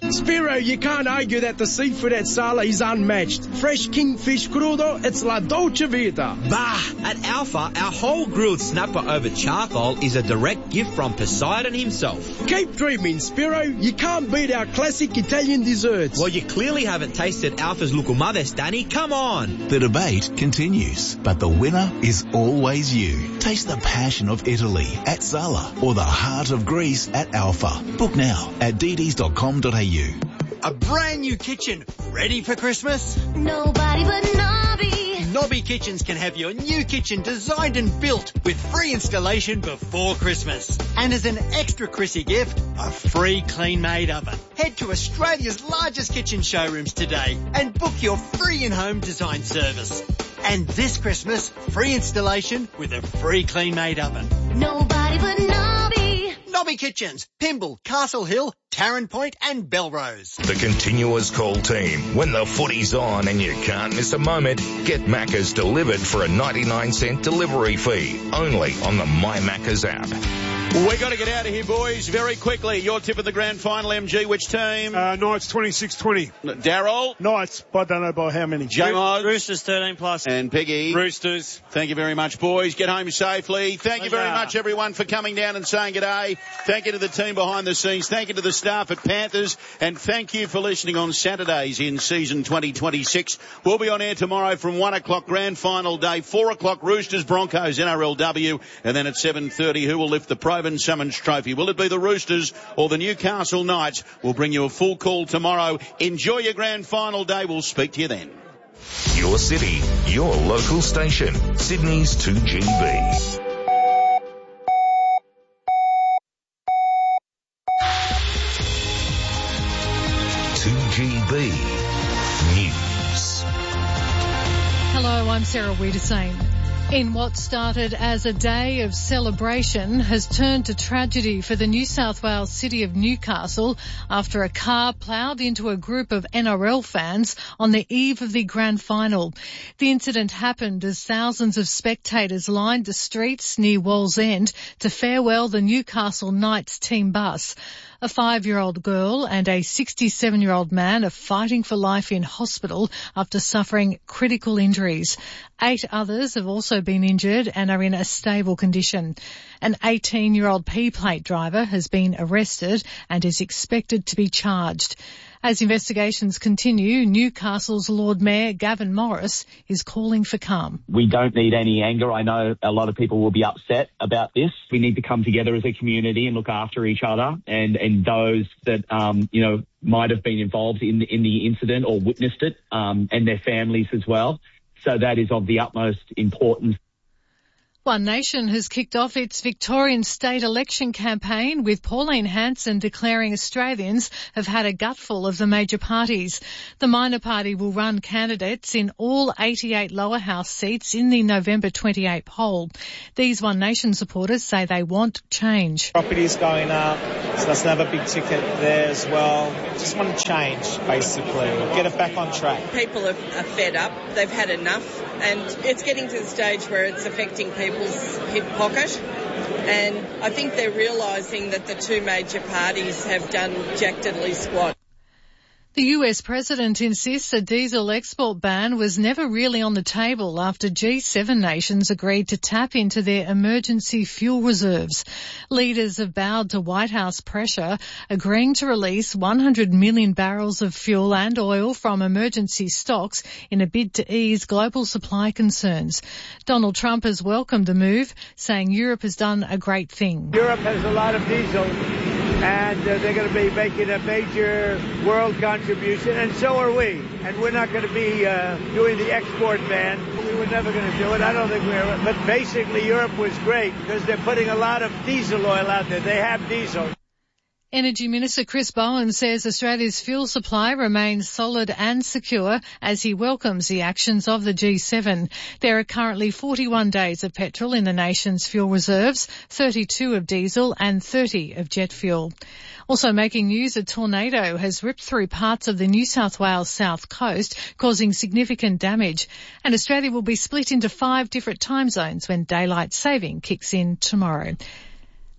Spiro, you can't argue that the seafood at Sala is unmatched. Fresh kingfish crudo, it's la dolce vita. Bah! At Alpha, our whole grilled snapper over charcoal is a direct gift from Poseidon himself. Keep dreaming, Spiro. You can't beat our classic Italian desserts. Well, you clearly haven't tasted Alpha's Lucumades, Danny. Come on! The debate continues, but the winner is always you. Taste the passion of Italy at Sala or the heart of Greece at Alpha. Book now at dd's.com.au. A brand new kitchen ready for Christmas? Nobody but Nobby. Nobby Kitchens can have your new kitchen designed and built with free installation before Christmas. And as an extra Chrissy gift, a free clean-made oven. Head to Australia's largest kitchen showrooms today and book your free in-home design service. And this Christmas, free installation with a free clean-made oven. Nobody but Nobby. Nobby Kitchens, Pymble, Castle Hill, Tarrant Point and Belrose. The continuous call team. When the footy's on and you can't miss a moment, get Macca's delivered for a 99-cent delivery fee. Only on the My Macca's app. We got to get out of here, boys, very quickly. Your tip of the grand final, MG, which team? Knights 26-20. Daryl? Knights, but I don't know by how many. J-Mod? Roosters 13+. And Peggy? Roosters. Thank you very much, boys. Get home safely. Thank you very much, everyone, for coming down and saying good day. Thank you to the team behind the scenes. Thank you to the staff at Panthers. And thank you for listening on Saturdays in season 2026. We'll be on air tomorrow from 1 o'clock, grand final day, 4 o'clock, Roosters, Broncos, NRLW. And then at 7:30, who will lift the Probyn Summons Trophy? Will it be the Roosters or the Newcastle Knights? We'll bring you a full call tomorrow. Enjoy your grand final day. We'll speak to you then. Your city, your local station. Sydney's 2GB. News. Hello, I'm Sarah Wiedersame. In what started as a day of celebration has turned to tragedy for the New South Wales city of Newcastle after a car ploughed into a group of NRL fans on the eve of the grand final. The incident happened as thousands of spectators lined the streets near Wallsend to farewell the Newcastle Knights team bus. A 5-year-old girl and a 67-year-old man are fighting for life in hospital after suffering critical injuries. 8 others have also been injured and are in a stable condition. An 18-year-old P-plate driver has been arrested and is expected to be charged. As investigations continue, Newcastle's Lord Mayor Gavin Morris is calling for calm. We don't need any anger. I know a lot of people will be upset about this. We need to come together as a community and look after each other and those that, might have been involved in the incident or witnessed it, and their families as well. So that is of the utmost importance. One Nation has kicked off its Victorian state election campaign with Pauline Hanson declaring Australians have had a gutful of the major parties. The minor party will run candidates in all 88 lower house seats in the November 28 poll. These One Nation supporters say they want change. Property's going up, so that's another big ticket there as well. Just want to change, basically. Get it back on track. People are fed up. They've had enough. And it's getting to the stage where it's affecting people's hip pocket. And I think they're realising that the two major parties have done jack diddly squat. The US president insists a diesel export ban was never really on the table after G7 nations agreed to tap into their emergency fuel reserves. Leaders have bowed to White House pressure, agreeing to release 100 million barrels of fuel and oil from emergency stocks in a bid to ease global supply concerns. Donald Trump has welcomed the move, saying Europe has done a great thing. Europe has a lot of diesel, and they're going to be making a major world contribution, and so are we. And we're not going to be doing the export ban. We were never going to do it. I don't think we are. But basically, Europe was great because they're putting a lot of diesel oil out there. They have diesel. Energy Minister Chris Bowen says Australia's fuel supply remains solid and secure as he welcomes the actions of the G7. There are currently 41 days of petrol in the nation's fuel reserves, 32 of diesel and 30 of jet fuel. Also making news, a tornado has ripped through parts of the New South Wales south coast, causing significant damage. And Australia will be split into 5 different time zones when daylight saving kicks in tomorrow.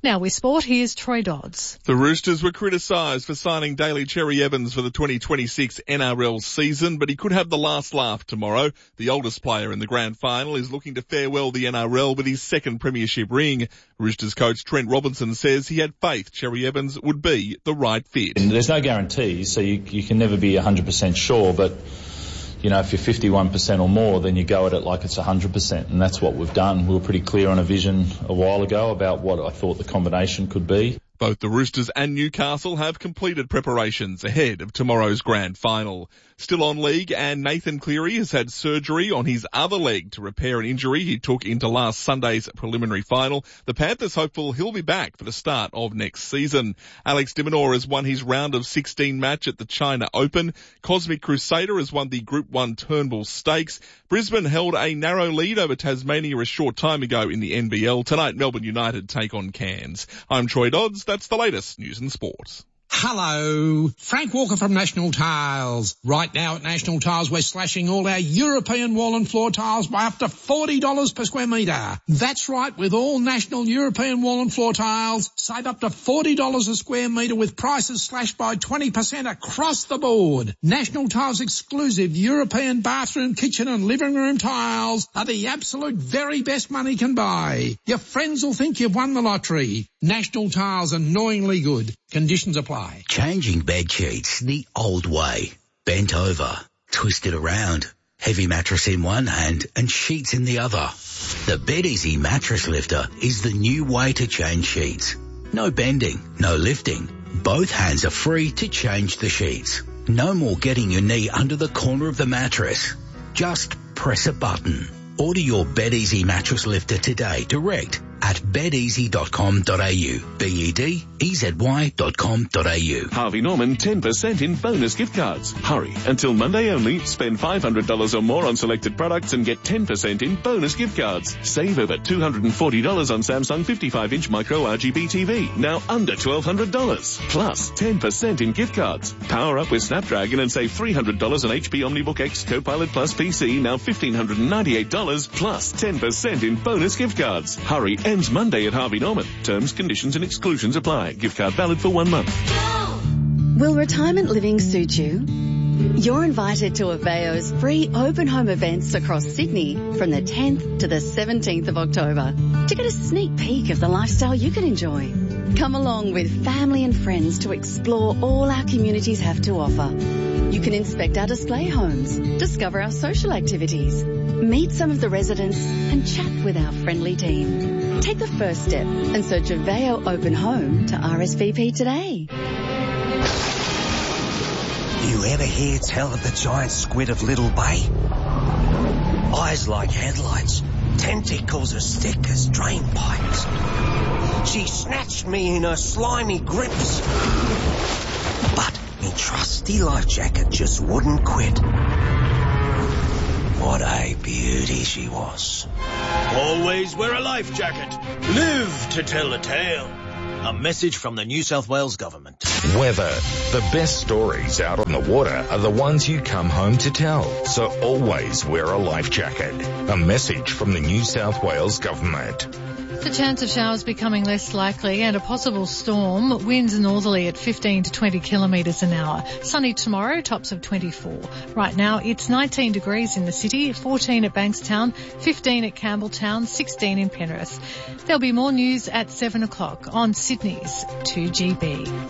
Now with sport, here's Troy Dodds. The Roosters were criticised for signing Daly Cherry Evans for the 2026 NRL season, but he could have the last laugh tomorrow. The oldest player in the grand final is looking to farewell the NRL with his second premiership ring. Roosters coach Trent Robinson says he had faith Cherry Evans would be the right fit. And there's no guarantees, so you can never be 100% sure, but you know, if you're 51% or more, then you go at it like it's 100%, and that's what we've done. We were pretty clear on a vision a while ago about what I thought the combination could be. Both the Roosters and Newcastle have completed preparations ahead of tomorrow's grand final. Still on league, and Nathan Cleary has had surgery on his other leg to repair an injury he took into last Sunday's preliminary final. The Panthers hopeful he'll be back for the start of next season. Alex de Minaur has won his round of 16 match at the China Open. Cosmic Crusader has won the Group 1 Turnbull Stakes. Brisbane held a narrow lead over Tasmania a short time ago in the NBL. Tonight, Melbourne United take on Cairns. I'm Troy Dodds. That's the latest news and sport. Hello, Frank Walker from National Tiles. Right now at National Tiles, we're slashing all our European wall and floor tiles by up to $40 per square metre. That's right, with all national European wall and floor tiles, save up to $40 a square metre with prices slashed by 20% across the board. National Tiles exclusive European bathroom, kitchen and living room tiles are the absolute very best money can buy. Your friends will think you've won the lottery. National Tiles, annoyingly good. Conditions apply. Changing bed sheets the old way. Bent over, twisted around, heavy mattress in one hand and sheets in the other. The BedEasy Mattress Lifter is the new way to change sheets. No bending, no lifting. Both hands are free to change the sheets. No more getting your knee under the corner of the mattress. Just press a button. Order your BedEasy Mattress Lifter today direct at bedeasy.com.au. bedeasy.com.au. Harvey Norman 10% in bonus gift cards. Hurry, until Monday only. Spend $500 or more on selected products and get 10% in bonus gift cards. Save over $240 on Samsung 55-inch micro RGB TV, now under $1,200. Plus 10% in gift cards. Power up with Snapdragon and save $300 on HP OmniBook X Copilot Plus PC, now $1,598, plus 10% in bonus gift cards. Hurry, ends Monday at Harvey Norman. Terms, conditions and exclusions apply. Gift card valid for 1 month. Will retirement living suit you? You're invited to Aveo's free open home events across Sydney from the 10th to the 17th of October to get a sneak peek of the lifestyle you can enjoy. Come along with family and friends to explore all our communities have to offer. You can inspect our display homes, discover our social activities, meet some of the residents and chat with our friendly team. Take the first step and search Aveo Open Home to RSVP today. You ever hear tell of the giant squid of Little Bay? Eyes like headlights, tentacles as thick as drain pipes. She snatched me in her slimy grips. But me trusty life jacket just wouldn't quit. What a beauty she was. Always wear a life jacket. Live to tell a tale. A message from the New South Wales Government. Weather. The best stories out on the water are the ones you come home to tell. So always wear a life jacket. A message from the New South Wales Government. The chance of showers becoming less likely and a possible storm. Winds northerly at 15 to 20 kilometres an hour. Sunny tomorrow, tops of 24. Right now it's 19 degrees in the city, 14 at Bankstown, 15 at Campbelltown, 16 in Penrith. There'll be more news at 7 o'clock on Sydney's 2GB.